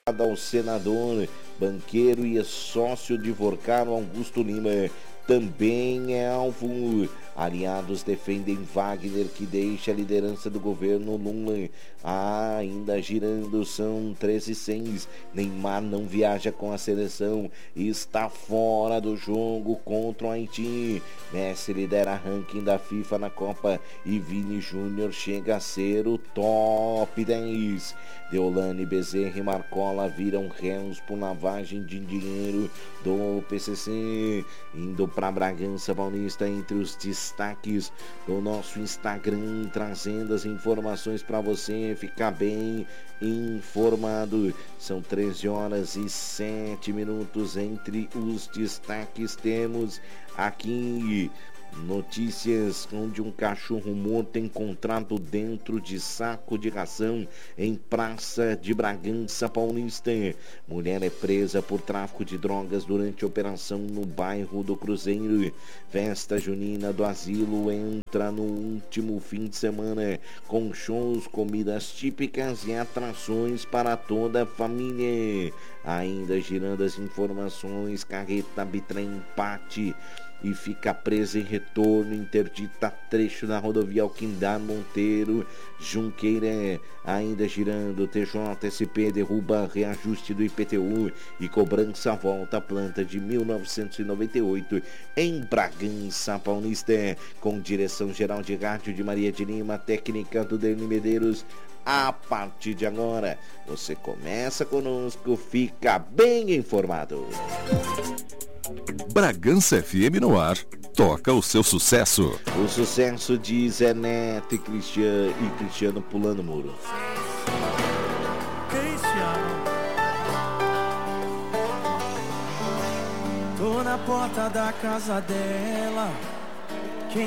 ao senador, banqueiro e sócio de Vorcaro Augusto Lima, também é alvo. Aliados defendem Wagner, que deixa a liderança do governo Lula. Ainda girando, são 13h06. Neymar não viaja com a seleção e está fora do jogo contra o Haiti. Messi lidera ranking da FIFA na Copa e Vini Júnior chega a ser o top 10. Deolane Bezerra e Marcola viram réus por lavagem de dinheiro do PCC. Indo para Bragança Paulista, entre os destaques do nosso Instagram, trazendo as informações para você ficar bem informado. São 13h07. Entre os destaques temos aqui notícias onde um cachorro morto encontrado dentro de saco de ração em Praça de Bragança Paulista. Mulher é presa por tráfico de drogas durante operação no bairro do Cruzeiro. Festa junina do asilo entra no último fim de semana com shows, comidas típicas e atrações para toda a família. Ainda girando as informações, carreta bitrem empate e fica presa em retorno, interdita trecho da rodovia Alquindar Monteiro Junqueira. Ainda girando, TJSP derruba reajuste do IPTU e cobrança volta à planta de 1998 em Bragança Paulista, com direção geral de rádio de Maria de Lima, técnica do Derli Medeiros. A partir de agora, você começa conosco, fica bem informado. Bragança FM no ar, toca o seu sucesso. O sucesso de Zé Neto e Cristiano pulando muro. Cristiano, tô na porta da casa dela,